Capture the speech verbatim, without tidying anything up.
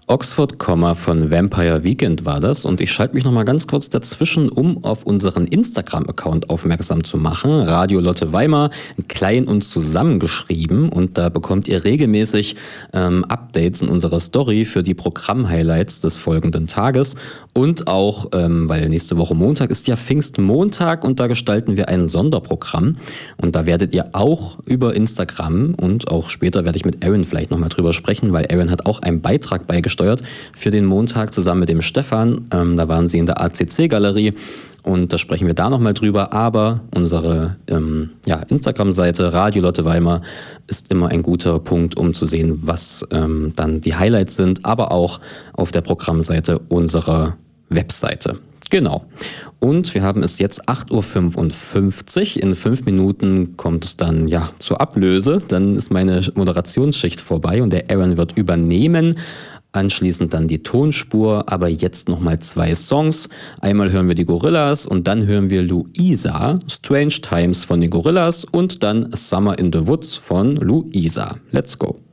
Oxford Comma von Vampire Weekend war das und ich schalte mich nochmal ganz kurz dazwischen, um auf unseren Instagram-Account aufmerksam zu machen. Radio Lotte Weimar, klein und zusammengeschrieben, und da bekommt ihr regelmäßig ähm, Updates in unserer Story für die Programm-Highlights des folgenden Tages und auch, ähm, weil nächste Woche Montag ist ja Pfingstmontag und da gestalten wir ein Sonderprogramm und da werdet ihr auch über Instagram und auch später werde ich mit Aaron vielleicht nochmal drüber sprechen, weil Aaron hat auch einen Beitrag beigesteuert für den Montag zusammen mit dem Stefan. Ähm, da waren sie in der A C C-Galerie und da sprechen wir da nochmal drüber. Aber unsere ähm, ja, Instagram-Seite Radio Lotte Weimar ist immer ein guter Punkt, um zu sehen, was ähm, dann die Highlights sind, aber auch auf der Programmseite unserer Webseite. Genau. Und wir haben es jetzt acht Uhr fünfundfünfzig. In fünf Minuten kommt es dann ja zur Ablöse. Dann ist meine Moderationsschicht vorbei und der Aaron wird übernehmen. Anschließend dann die Tonspur, aber jetzt nochmal zwei Songs. Einmal hören wir die Gorillaz und dann hören wir Luisa, Strange Times von den Gorillaz und dann Summer in the Woods von Luisa. Let's go.